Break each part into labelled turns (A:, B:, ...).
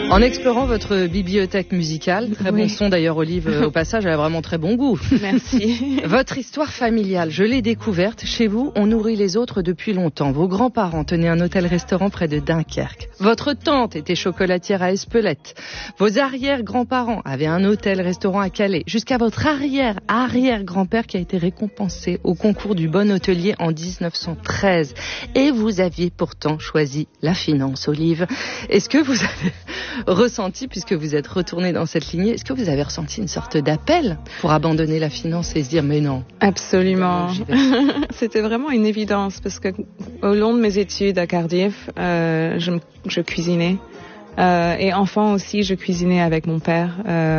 A: En explorant votre bibliothèque musicale, très bon son d'ailleurs Olive, au passage, elle a vraiment très bon goût.
B: Merci.
A: Votre histoire familiale, je l'ai découverte. Chez vous, on nourrit les autres depuis longtemps. Vos grands-parents tenaient un hôtel-restaurant près de Dunkerque. Votre tante était chocolatière à Espelette. Vos arrière-grands-parents avaient un hôtel-restaurant à Calais. Jusqu'à votre arrière-grand-père qui a été récompensé au concours du bon hôtelier en 1913. Et vous aviez pourtant choisi la finance, Olive. Est-ce que vous avez ressenti, puisque vous êtes retourné dans cette lignée, est-ce que vous avez ressenti une sorte d'appel pour abandonner la finance et se dire mais non?
B: Absolument. C'était vraiment une évidence parce que au long de mes études à Cardiff, je cuisinais. Et enfant aussi, je cuisinais avec mon père.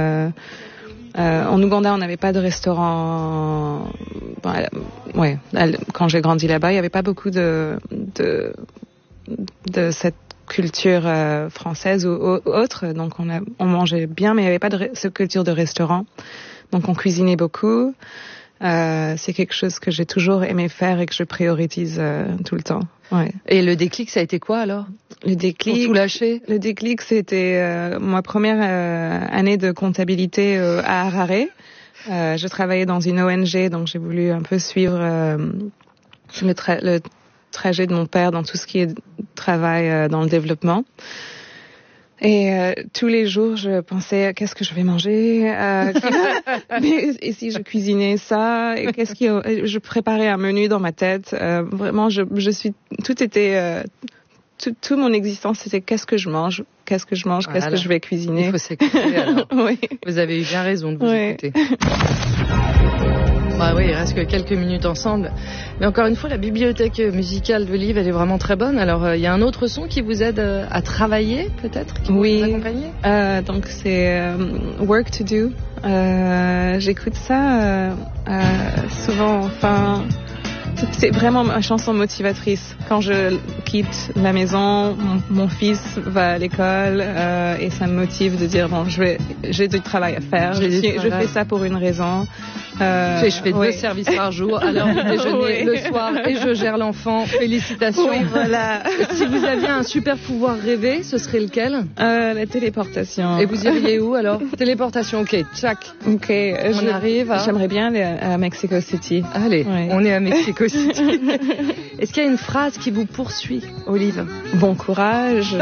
B: En Ouganda, on n'avait pas de restaurant. Quand j'ai grandi là-bas, il n'y avait pas beaucoup de cette culture française ou autre. Donc on mangeait bien, mais il n'y avait pas de cette culture de restaurant. Donc on cuisinait beaucoup. C'est quelque chose que j'ai toujours aimé faire et que je priorise tout le temps. Ouais.
A: Et le déclic, ça a été quoi alors?
B: Le déclic,
A: pour tout lâcher?
B: Le déclic, c'était ma première année de comptabilité à Harare. Je travaillais dans une ONG, donc j'ai voulu un peu suivre le trajet de mon père dans tout ce qui est travail dans le développement. Et tous les jours, je pensais qu'est-ce que je vais manger, et si je cuisinais ça, et je préparais un menu dans ma tête. Vraiment, tout mon existence, c'était qu'est-ce que je mange, qu'est-ce que je vais cuisiner.
A: Il faut s'écouter alors.
B: Oui.
A: Vous avez eu bien raison de vous écouter. Bah oui, il reste que quelques minutes ensemble. Mais encore une fois, la bibliothèque musicale d'Olive, elle est vraiment très bonne. Alors, il y a un autre son qui vous aide à travailler, peut-être, qui vous accompagne?
B: Donc c'est Work to Do. J'écoute ça souvent. Enfin, c'est vraiment ma chanson motivatrice. Quand je quitte la maison, mon fils va à l'école et ça me motive de dire bon, j'ai du travail à faire. Je fais ça pour une raison.
A: Je fais 2 services par jour, à l'heure du déjeuner, le soir, et je gère l'enfant. Félicitations.
B: Oui, voilà.
A: Si vous aviez un super pouvoir rêvé, ce serait lequel?
B: La téléportation.
A: Et vous iriez où alors? Téléportation, ok, tchac.
B: Ok,
A: on arrive à...
B: J'aimerais bien aller à Mexico City.
A: Allez, on est à Mexico City. Est-ce qu'il y a une phrase qui vous poursuit, Olive?
B: Bon courage.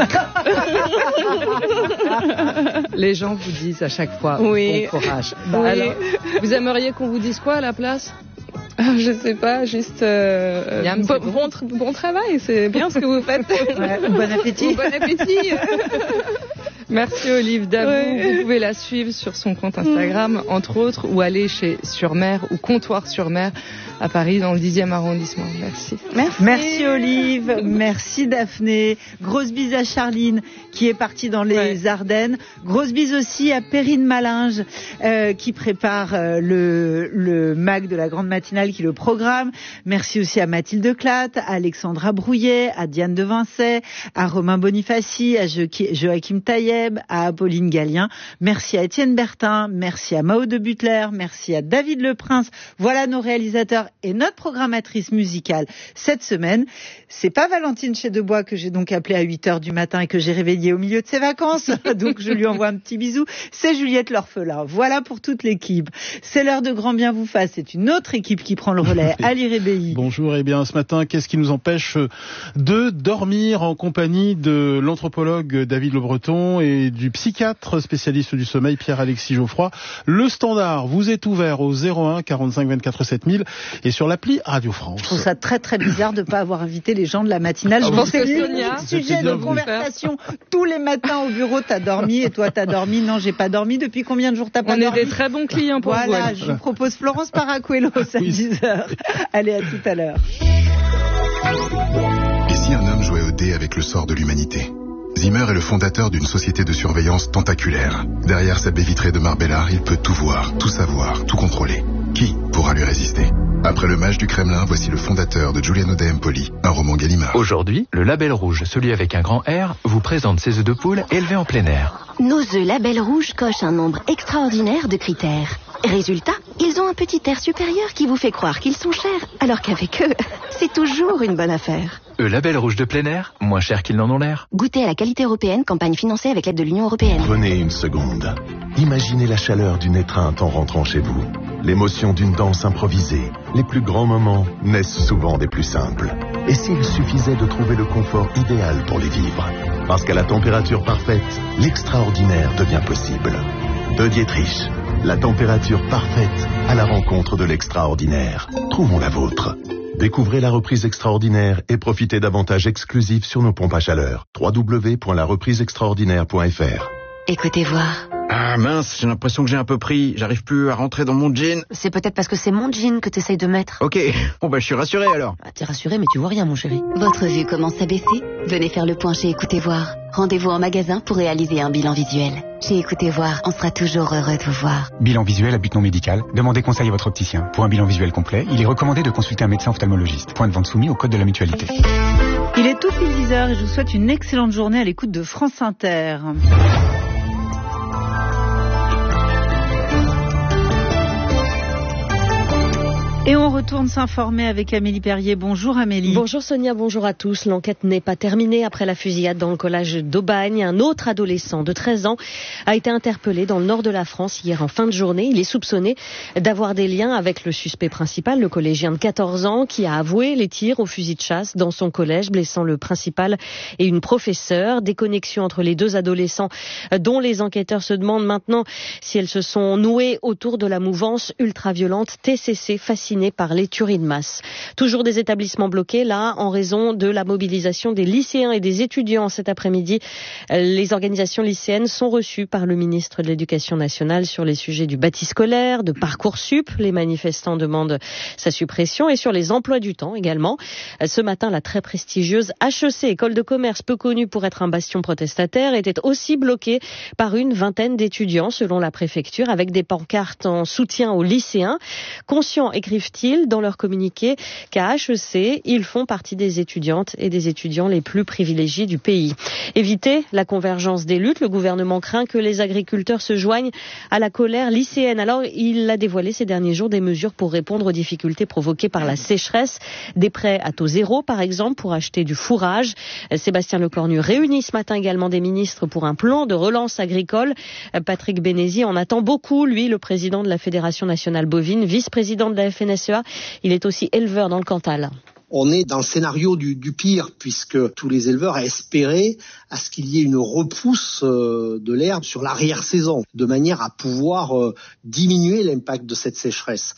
A: Les gens vous disent à chaque fois bon courage.
B: Oui.
A: Alors, vous aimeriez qu'on vous dise quoi à la place?
B: Je sais pas, juste bon travail, c'est bien ce que vous faites.
C: Bon appétit.
B: Bon appétit.
A: Merci Olive Dabou. Vous pouvez la suivre sur son compte Instagram, entre autres, ou aller chez Sur Mer ou Comptoir sur Mer à Paris, dans le 10e arrondissement. Merci.
C: Merci Olive, merci Daphné. Grosse bise à Charline qui est partie dans les Ardennes. Grosse bise aussi à Perrine Malinge qui prépare le MAG de la Grande Matinale, qui le programme. Merci aussi à Mathilde Clatte, à Alexandra Brouillet, à Diane de Vincey, à Romain Bonifaci, à Joachim Taïeb, à Apolline Gallien. Merci à Étienne Bertin, merci à Mao de Butler, merci à David Leprince. Voilà nos réalisateurs et notre programmatrice musicale cette semaine. C'est pas Valentine Chedebois que j'ai donc appelée à 8h du matin et que j'ai réveillée au milieu de ses vacances. Donc je lui envoie un petit bisou. C'est Juliette l'orphelin. Voilà pour toute l'équipe. C'est l'heure de Grand Bien vous fasse. C'est une autre équipe qui prend le relais. Ali Rébéi.
D: Bonjour. Eh bien, ce matin, qu'est-ce qui nous empêche de dormir en compagnie de l'anthropologue David Le Breton et du psychiatre spécialiste du sommeil Pierre-Alexis Geoffroy? Le standard vous est ouvert au 01 45 24 7000 et sur l'appli Radio France.
C: Je trouve ça très très bizarre de ne pas avoir invité les gens de la matinale.
A: Je pense que Sonia,
C: sujet de conversation tous les matins au bureau. T'as dormi et toi t'as dormi? Non, j'ai pas dormi. Depuis combien de jours t'as pas dormi?
A: On est des très bons clients pour vous.
C: Voilà, je vous propose Florence Paracuelos à 10h. Allez, à tout à l'heure.
E: Et si un homme jouait au dé avec le sort de l'humanité? Zimmer est le fondateur d'une société de surveillance tentaculaire. Derrière sa baie vitrée de Marbella, il peut tout voir, tout savoir, tout contrôler. Qui pourra lui résister? Après le mage du Kremlin, voici le fondateur de Giuliano de Empoli, un roman Gallimard.
F: Aujourd'hui, le Label Rouge, celui avec un grand R, vous présente ses œufs de poule élevés en plein air.
G: Nos œufs Label Rouge cochent un nombre extraordinaire de critères. Résultat, ils ont un petit air supérieur qui vous fait croire qu'ils sont chers, alors qu'avec eux, c'est toujours une bonne affaire.
F: Label rouge de plein air, moins cher qu'ils n'en ont l'air.
G: Goûtez à la qualité européenne, campagne financée avec l'aide de l'Union européenne.
H: Prenez une seconde. Imaginez la chaleur d'une étreinte en rentrant chez vous. L'émotion d'une danse improvisée. Les plus grands moments naissent souvent des plus simples. Et s'il suffisait de trouver le confort idéal pour les vivre? Parce qu'à la température parfaite, l'extraordinaire devient possible. De Dietrich, la température parfaite à la rencontre de l'extraordinaire. Trouvons la vôtre. Découvrez la reprise extraordinaire et profitez d'avantages exclusifs sur nos pompes à chaleur. www.larepriseextraordinaire.fr.
G: Écoutez voir.
I: Ah mince, j'ai l'impression que j'ai un peu pris. J'arrive plus à rentrer dans mon jean.
G: C'est peut-être parce que c'est mon jean que t'essayes de mettre.
I: Ok, bon bah je suis rassuré alors.
G: T'es rassuré mais tu vois rien mon chéri. Votre vue commence à baisser? Venez faire le point chez Écoutez Voir. Rendez-vous en magasin pour réaliser un bilan visuel. Chez Écoutez Voir, on sera toujours heureux de vous voir.
J: Bilan visuel à but non médical. Demandez conseil à votre opticien. Pour un bilan visuel complet, il est recommandé de consulter un médecin ophtalmologiste. Point de vente soumis au code de la mutualité.
C: Il est tout pile 10h et je vous souhaite une excellente journée à l'écoute de France Inter. Et on retourne s'informer avec Amélie Perrier. Bonjour Amélie.
K: Bonjour Sonia, bonjour à tous. L'enquête n'est pas terminée après la fusillade dans le collège d'Aubagne. Un autre adolescent de 13 ans a été interpellé dans le nord de la France hier en fin de journée. Il est soupçonné d'avoir des liens avec le suspect principal, le collégien de 14 ans, qui a avoué les tirs au fusil de chasse dans son collège, blessant le principal et une professeure. Des connexions entre les deux adolescents dont les enquêteurs se demandent maintenant si elles se sont nouées autour de la mouvance ultra-violente TCC, fascinée par les tueries de masse. Toujours des établissements bloqués, là, en raison de la mobilisation des lycéens et des étudiants cet après-midi. Les organisations lycéennes sont reçues par le ministre de l'Éducation nationale sur les sujets du bâti scolaire, de Parcoursup. Les manifestants demandent sa suppression et sur les emplois du temps également. Ce matin, la très prestigieuse HEC, école de commerce peu connue pour être un bastion protestataire, était aussi bloquée par une vingtaine d'étudiants, selon la préfecture, avec des pancartes en soutien aux lycéens. Conscients, écrivent-ils dans leur communiqué, qu'à HEC, ils font partie des étudiantes et des étudiants les plus privilégiés du pays. Éviter la convergence des luttes, le gouvernement craint que les agriculteurs se joignent à la colère lycéenne. Alors, il a dévoilé ces derniers jours des mesures pour répondre aux difficultés provoquées par la sécheresse. Des prêts à taux zéro, par exemple, pour acheter du fourrage. Sébastien Lecornu réunit ce matin également des ministres pour un plan de relance agricole. Patrick Bénézy en attend beaucoup, lui, le président de la Fédération nationale bovine, vice-président de la FNSEA. Il est aussi éleveur dans le Cantal.
L: On est dans le scénario du pire, puisque tous les éleveurs espéraient à ce qu'il y ait une repousse de l'herbe sur l'arrière-saison, de manière à pouvoir diminuer l'impact de cette sécheresse.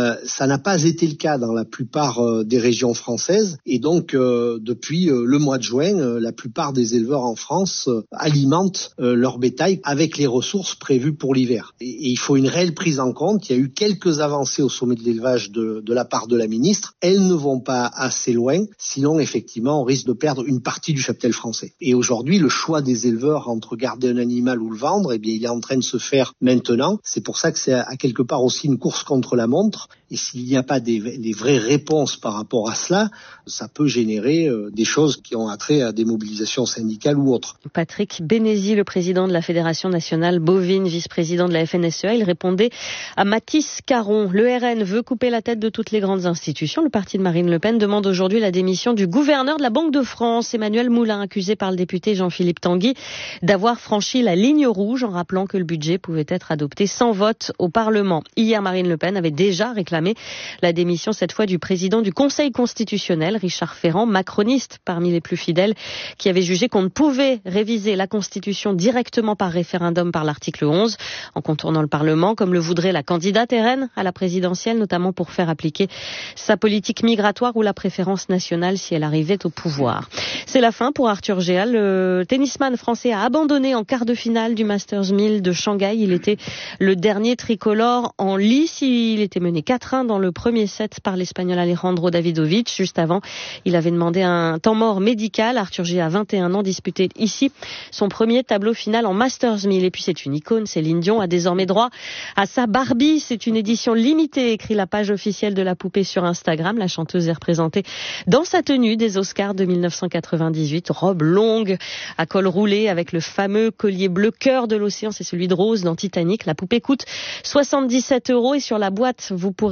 L: Ça n'a pas été le cas dans la plupart des régions françaises, et donc depuis le mois de juin, la plupart des éleveurs en France alimentent leur bétail avec les ressources prévues pour l'hiver. Et il faut une réelle prise en compte. Il y a eu quelques avancées au sommet de l'élevage de la part de la ministre. Elles ne vont pas assez loin, sinon effectivement on risque de perdre une partie du cheptel français. Et aujourd'hui, le choix des éleveurs entre garder un animal ou le vendre, eh bien il est en train de se faire maintenant. C'est pour ça que c'est à quelque part aussi une course contre la montre. Et s'il n'y a pas des vraies réponses par rapport à cela, ça peut générer des choses qui ont attrait à des mobilisations syndicales ou autres.
K: Patrick Bénézy, le président de la Fédération nationale bovine, vice-président de la FNSEA, il répondait à Mathis Caron. Le RN veut couper la tête de toutes les grandes institutions. Le parti de Marine Le Pen demande aujourd'hui la démission du gouverneur de la Banque de France, Emmanuel Moulin, accusé par le député Jean-Philippe Tanguy d'avoir franchi la ligne rouge en rappelant que le budget pouvait être adopté sans vote au Parlement. Hier, Marine Le Pen avait déjà réclamé la démission cette fois du président du Conseil constitutionnel, Richard Ferrand, macroniste parmi les plus fidèles, qui avait jugé qu'on ne pouvait réviser la Constitution directement par référendum par l'article 11, en contournant le Parlement, comme le voudrait la candidate RN à la présidentielle, notamment pour faire appliquer sa politique migratoire ou la préférence nationale si elle arrivait au pouvoir. C'est la fin pour Arthur Géal. Le tennisman français a abandonné en quart de finale du Masters 1000 de Shanghai. Il était le dernier tricolore en lice. Il était mené 4-1 dans le premier set par l'Espagnol Alejandro Davidovich. Juste avant, il avait demandé un temps mort médical. Arthur Géal a 21 ans, disputé ici son premier tableau final en Masters 1000. Et puis c'est une icône, Céline Dion a désormais droit à sa Barbie. C'est une édition limitée, écrit la page officielle de la poupée sur Instagram. La chanteuse est représentée dans sa tenue des Oscars de 1998, robe longue à col roulé avec le fameux collier bleu cœur de l'océan, c'est celui de Rose dans Titanic. La poupée coûte 77 € et sur la boîte, vous pourrez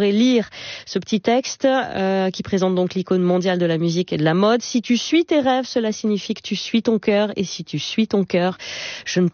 K: pourrez lire ce petit texte qui présente donc l'icône mondiale de la musique et de la mode. Si tu suis tes rêves, cela signifie que tu suis ton cœur, et si tu suis ton cœur, je ne